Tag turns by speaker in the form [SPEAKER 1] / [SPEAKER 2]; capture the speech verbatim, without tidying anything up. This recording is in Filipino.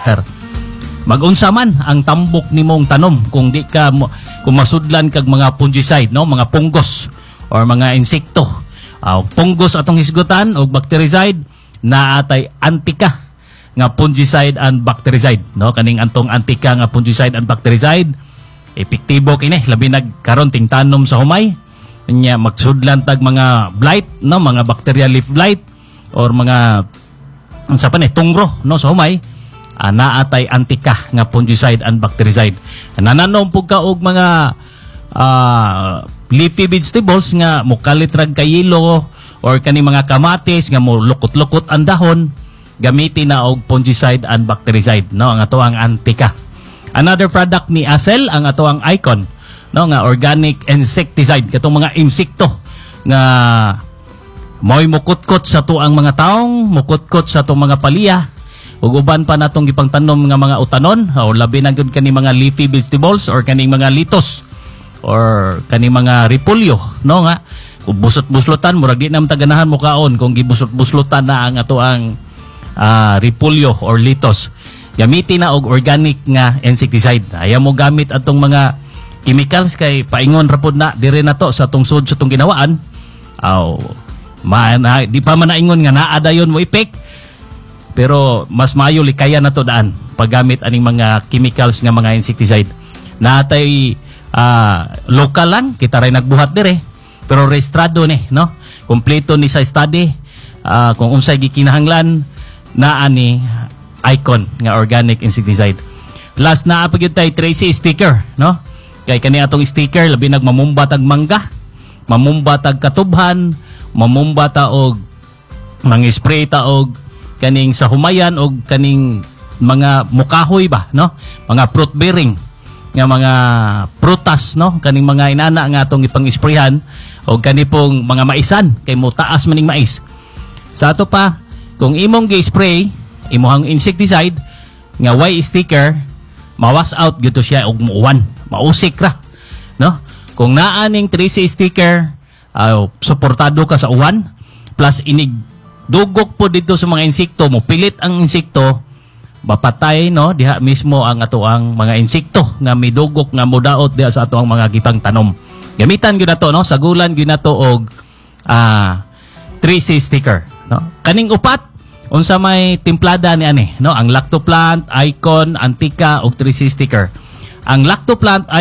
[SPEAKER 1] sticker. Mag-unsa man ang tambok nimong tanom kung di ka kung masudlan kag mga fungicide, no, mga punggos or mga insekto. Uh, punggos atong hisgutan og bactericide na atay antika nga fungicide and bactericide, no, kaning antong antika nga fungicide and bactericide epektibo kini labi nagkaron ting tanom sa humay nya magsudlan tag mga blight, no, mga bacterial leaf blight or mga unsa pa ni tungro, no, sa humay. Uh, naatay antika nga fungicide and bactericide. Nananom pug ka og mga uh, leafy vegetables nga mukalitrag kay yelo or kani mga kamatis nga mo lukot-lukot ang dahon, gamitin na og fungicide and bactericide, no, ang ato ang antika. Another product ni Acel ang ato ang Icon, no, nga organic insecticide katong mga insekto nga mo'y mukutkot sa tuang mga taong, mukutkot sa tuang mga palya. Ug uban pa natong gipangtanom nga mga utanon o labi na gyud kani mga leafy vegetables or kaning mga litos or kani mga repolyo, no, nga busot-buslotan murag di na mataganahan mo kaon kung gibusot-buslotan na ang ato ang uh, repolyo or litos. Gamitin na og organic nga insecticide. Ayaw mo gamit atong mga chemicals kay paingon ra pud na dire na to sa tungsod sa tong ginawaan. Aw ma na, di pa man naingon nga naa dayon mo ipek. Pero mas maayo likaya na to daan paggamit aning mga chemicals nga mga insecticide. Natay uh, local lang kita ray nagbuhat dire pero rehistrado ni, no? Kompleto ni sa study uh, kung unsay gikinahanglan naa ni Icon nga organic insecticide. Plus naa pa gyud tay Tracy sticker, no? Kay kani atong sticker labi nagmamumbat og mangga, mamumbat og katubhan, mamumbat og mang-spray ta og kaning sa humayan o kaning mga mukahoy ba, no, mga fruit bearing nga mga prutas, no, kaning mga inana nga atong ipang-sprayhan o kani pong mga maisan kay mo taas maning mais. Sa ato pa kung imong gi-spray imong insecticide nga white sticker mawas out gito siya og muuwan, mausik ra, no. Kung naa ning three C sticker uh, suportado ka sa uwan plus inig dugok po dito sa mga insekto mo, pilit ang insekto, mapatay, no, diha mismo ang ato ang mga insekto nga may dugok nga modaot diha sa ato ang mga gipang tanom. Gamitan gyud nato, no, sagulan gyud nato og uh, three C sticker, no. Kaning upat unsa may timplada ni ani, no, ang Lactoplant, Icon, Antika ug three C sticker. Ang Lactoplant